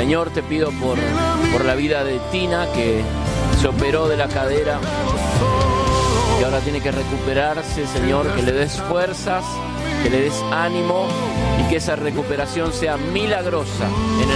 Señor, te pido por la vida de Tina, que se operó de la cadera, que ahora tiene que recuperarse, Señor, que le des fuerzas, que le des ánimo y que esa recuperación sea milagrosa.